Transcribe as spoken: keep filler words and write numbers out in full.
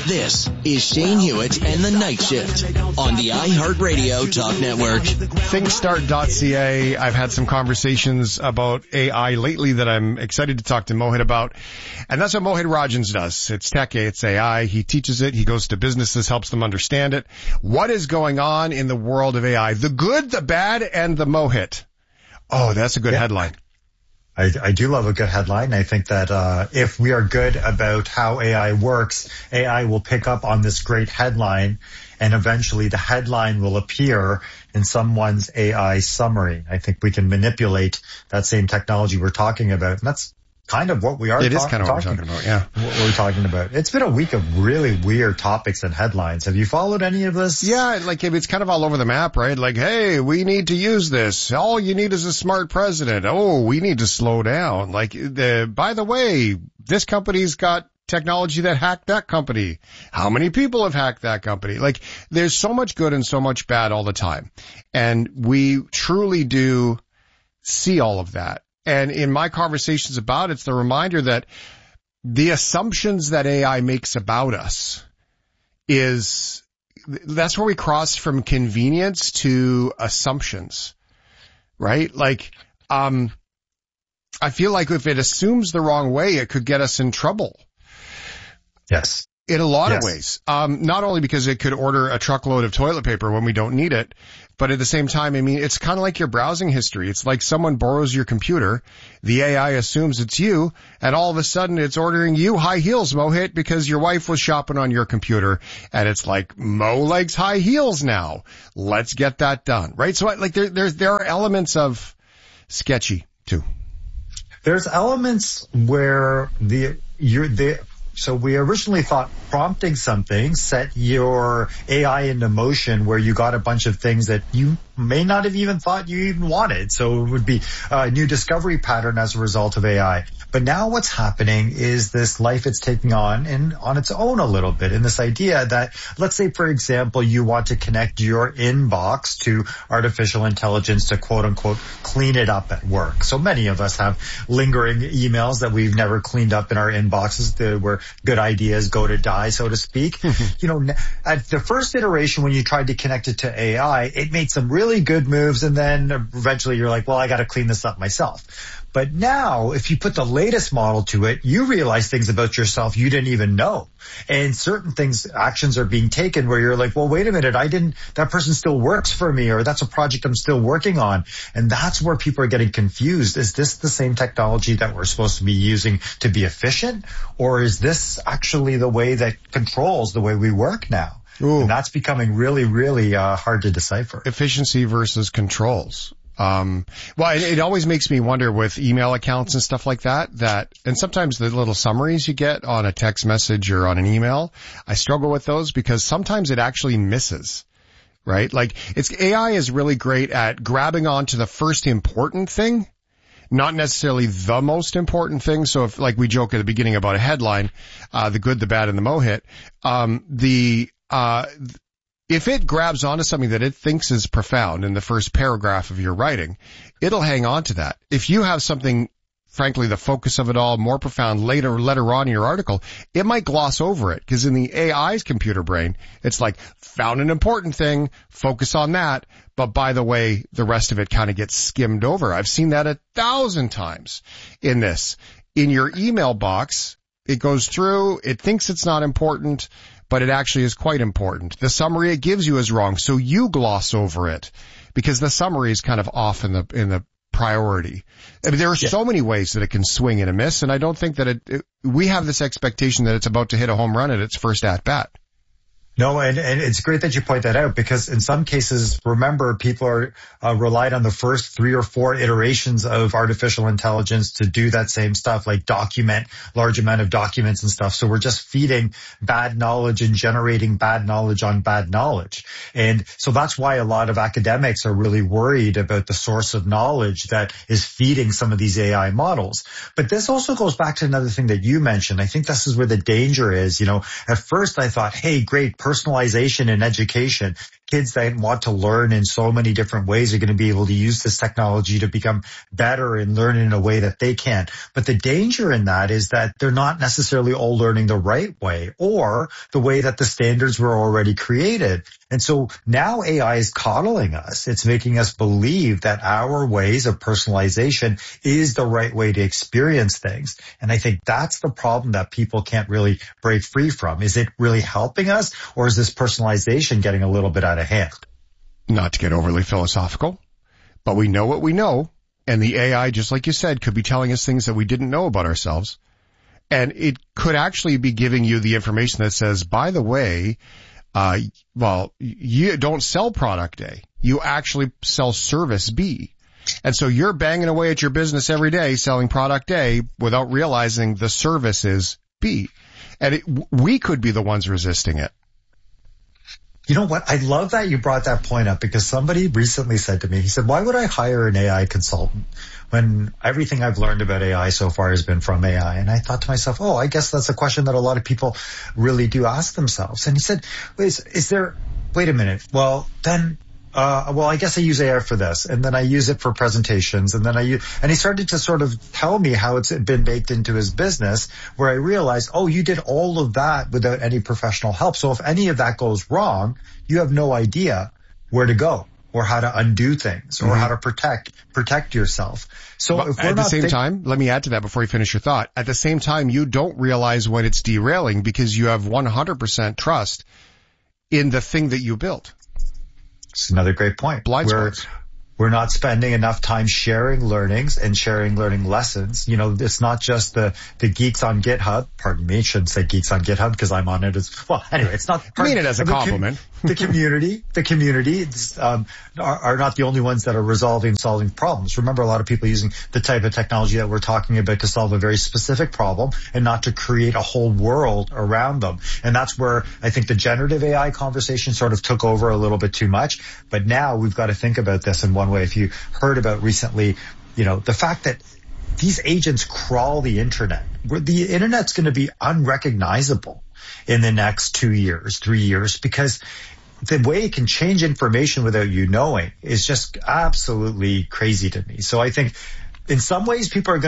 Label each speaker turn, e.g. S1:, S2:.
S1: This is Shane Hewitt and the Night Shift on the iHeartRadio Talk Network.
S2: ThinkStart dot C A. I've had some conversations about A I lately that I'm excited to talk to Mohit about. And that's what Mohit Rajans does. It's tech, it's A I. He teaches it. He goes to businesses, helps them understand it. What is going on in the world of A I? The good, the bad, and the Mohit. Oh, that's a good
S3: yeah.
S2: headline.
S3: I, I do love a good headline. I think that uh if we are good about how A I works, A I will pick up on this great headline, and eventually the headline will appear in someone's A I summary. I think we can manipulate that same technology we're talking about, and that's kind of what we are.
S2: It
S3: ta-
S2: is kind of what
S3: talking,
S2: we're talking about, yeah.
S3: What we're talking about. It's been a week of really weird topics and headlines. Have you followed any of this?
S2: Yeah, like it's kind of all over the map, right? Like, hey, we need to use this. All you need is a smart president. Oh, we need to slow down. Like, the, by the way, this company's got technology that hacked that company. How many people have hacked that company? Like, there's so much good and so much bad all the time. And we truly do see all of that. And in my conversations about it, it's the reminder that the assumptions that A I makes about us is, that's where we cross from convenience to assumptions, right? Like, um, I feel like if it assumes the wrong way, it could get us in trouble.
S3: Yes.
S2: In a lot
S3: yes.
S2: of ways. Um, not only because it could order a truckload of toilet paper when we don't need it, but at the same time, I mean, it's kind of like your browsing history. It's like someone borrows your computer, the A I assumes it's you, and all of a sudden it's ordering you high heels, Mohit, because your wife was shopping on your computer, and it's like, Mo likes high heels now. Let's get that done, right? So, like, there, there's, there are elements of sketchy, too.
S3: There's elements where the, you're, the, So we originally thought prompting something set your A I into motion where you got a bunch of things that you may not have even thought you even wanted. So it would be a new discovery pattern as a result of A I. But now what's happening is this life it's taking on and on its own a little bit. And this idea that, let's say, for example, you want to connect your inbox to artificial intelligence to quote unquote clean it up at work. So many of us have lingering emails that we've never cleaned up in our inboxes that were good ideas go to die, so to speak. You know, at the first iteration when you tried to connect it to A I, it made some really good moves, and then eventually you're like, well, I got to clean this up myself. But now, if you put the latest model to it, you realize things about yourself you didn't even know. And certain things, actions are being taken where you're like, well, wait a minute, I didn't, that person still works for me, or that's a project I'm still working on. And that's where people are getting confused. Is this the same technology that we're supposed to be using to be efficient? Or is this actually the way that controls the way we work now? Ooh. And that's becoming really, really uh, hard to decipher.
S2: Efficiency versus controls. Um, well, it, it always makes me wonder with email accounts and stuff like that, that, and sometimes the little summaries you get on a text message or on an email, I struggle with those because sometimes it actually misses, right? Like, it's, A I is really great at grabbing onto the first important thing, not necessarily the most important thing. So if, like we joke at the beginning about a headline, uh, the good, the bad, and the Mohit, um, the, uh, if it grabs onto something that it thinks is profound in the first paragraph of your writing, it'll hang on to that. If you have something, frankly, the focus of it all, more profound later, later on in your article, it might gloss over it, because in the A I's computer brain, it's like, found an important thing, focus on that, but by the way, the rest of it kind of gets skimmed over. I've seen that a thousand times in this. In your email box, it goes through, it thinks it's not important, but it actually is quite important. The summary it gives you is wrong, so you gloss over it because the summary is kind of off in the in the priority. I mean, there are yeah. so many ways that it can swing and a miss, and I don't think that it, it we have this expectation that it's about to hit a home run at its first at bat.
S3: No, and, and it's great that you point that out, because in some cases, remember, people are uh, relied on the first three or four iterations of artificial intelligence to do that same stuff, like document large amount of documents and stuff. So we're just feeding bad knowledge and generating bad knowledge on bad knowledge. And so that's why a lot of academics are really worried about the source of knowledge that is feeding some of these A I models. But this also goes back to another thing that you mentioned. I think this is where the danger is. You know, at first I thought, hey, great, personalization in education. Kids that want to learn in so many different ways are going to be able to use this technology to become better and learn in a way that they can. But the danger in that is that they're not necessarily all learning the right way or the way that the standards were already created. And so now A I is coddling us. It's making us believe that our ways of personalization is the right way to experience things. And I think that's the problem that people can't really break free from. Is it really helping us, or is this personalization getting a little bit out of hand?
S2: Not to get overly philosophical, but we know what we know. And the A I, just like you said, could be telling us things that we didn't know about ourselves. And it could actually be giving you the information that says, by the way, uh, well, you don't sell product A. You actually sell service B. And so you're banging away at your business every day selling product A without realizing the service is B. And it, we could be the ones resisting it.
S3: You know what? I love that you brought that point up, because somebody recently said to me, he said, why would I hire an A I consultant when everything I've learned about A I so far has been from A I? And I thought to myself, oh, I guess that's a question that a lot of people really do ask themselves. And he said, is, is there, wait a minute. Well, then, uh, well, I guess I use A I for this, and then I use it for presentations, and then I use, and he started to sort of tell me how it's been baked into his business, where I realized, oh, you did all of that without any professional help. So if any of that goes wrong, you have no idea where to go or how to undo things or mm-hmm. how to protect, protect yourself. So
S2: but
S3: if we're
S2: at the
S3: not
S2: same
S3: think-
S2: time, let me add to that before you finish your thought. At the same time, you don't realize when it's derailing because you have one hundred percent trust in the thing that you built.
S3: It's another great point.
S2: Blind
S3: we're,
S2: spots.
S3: We're not spending enough time sharing learnings and sharing learning lessons. You know, it's not just the, the geeks on GitHub. Pardon me, I shouldn't say geeks on GitHub because I'm on it as well. Anyway, it's not.
S2: I mean it as a compliment.
S3: The community, the community um, are, are not the only ones that are resolving, solving problems. Remember, a lot of people using the type of technology that we're talking about to solve a very specific problem and not to create a whole world around them. And that's where I think the generative A I conversation sort of took over a little bit too much. But now we've got to think about this in one way. If you heard about recently, you know, the fact that these agents crawl the internet, where the internet's going to be unrecognizable in the next two years, three years, because the way it can change information without you knowing is just absolutely crazy to me. So I think in some ways people are going